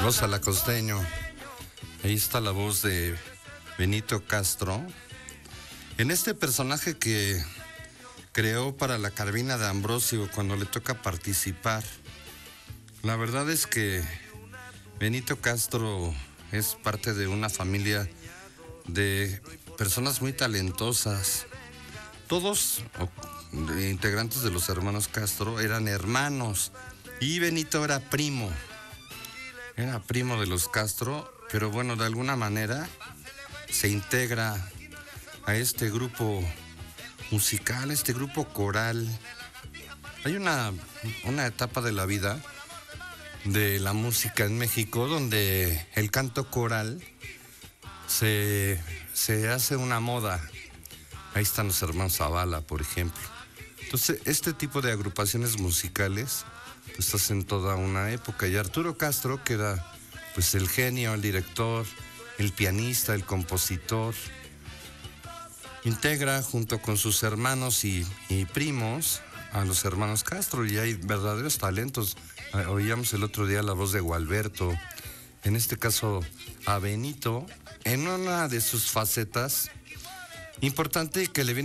Rosa la Costeño. Ahí está la voz de Benito Castro. En este personaje que creó para la Carmina de Ambrosio cuando le toca participar. La verdad es que Benito Castro es parte de una familia de personas muy talentosas. Todos integrantes de los hermanos Castro eran hermanos y Benito era primo de los Castro, pero bueno, de alguna manera se integra a este grupo musical, este grupo coral. Hay una etapa de la vida de la música en México donde el canto coral se hace una moda. Ahí están los hermanos Zavala, por ejemplo. Entonces, este tipo de agrupaciones musicales pues hacen toda una época. Y Arturo Castro, que era pues el genio, el director, el pianista, el compositor, integra junto con sus hermanos y primos a los hermanos Castro, y hay verdaderos talentos. Oíamos el otro día la voz de Gualberto, en este caso a Benito, en una de sus facetas importante que le viene